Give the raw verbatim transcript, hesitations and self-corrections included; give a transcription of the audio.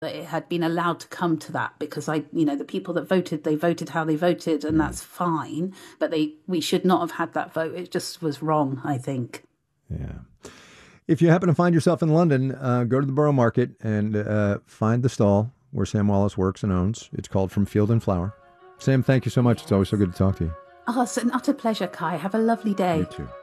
that it had been allowed to come to that, because I, you know, the people that voted, they voted how they voted, and that's fine. But they, we should not have had that vote. It just was wrong, I think. Yeah. If you happen to find yourself in London, uh, go to the Borough Market and uh, find the stall where Sam Wallace works and owns. It's called From Field and Flower. Sam, thank you so much. It's always so good to talk to you. Oh, it's an utter pleasure, Kai. Have a lovely day. You too.